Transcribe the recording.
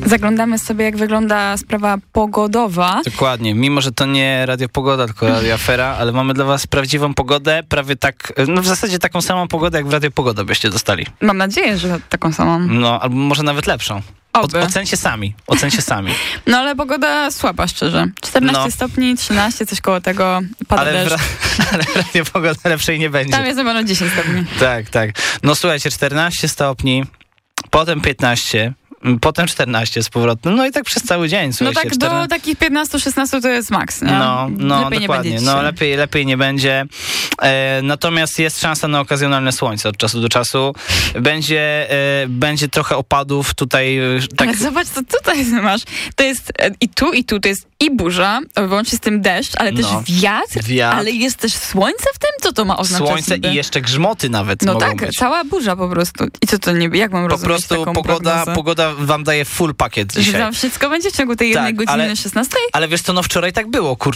Zaglądamy sobie, jak wygląda sprawa pogodowa. Dokładnie. Mimo, że to nie Radio Pogoda, tylko Radio Afera, ale mamy dla was prawdziwą pogodę, prawie tak, no w zasadzie taką samą pogodę, jak w Radio Pogoda byście dostali. Mam nadzieję, że taką samą. No, albo może nawet lepszą. Ocencie sami. No ale pogoda słaba, szczerze. 14 stopni, 13, coś koło tego, pada deszcz. Ale w Radio Pogoda lepszej nie będzie. Tam jest na pewno 10 stopni. Tak. No słuchajcie, 14 stopni, potem 15, potem 14 z powrotem, no i tak przez cały dzień. No tak do takich 15-16 to jest maks, nie? No lepiej dokładnie, nie będzie lepiej nie będzie. Natomiast jest szansa na okazjonalne słońce od czasu do czasu. Będzie trochę opadów tutaj. Tak. Ale zobacz, co tutaj masz. To jest i tu, to jest i burza, wyłącznie z tym deszcz, ale też wiatr, ale jest też słońce w tym? Co to ma oznaczać? Słońce i jeszcze grzmoty nawet mogą tak, być. Cała burza po prostu. I co to niby, jak mam rozumieć taką pogoda wam daje full pakiet dzisiaj. Że wam wszystko będzie w ciągu tej jednej godziny 16? Ale wiesz co, wczoraj tak było,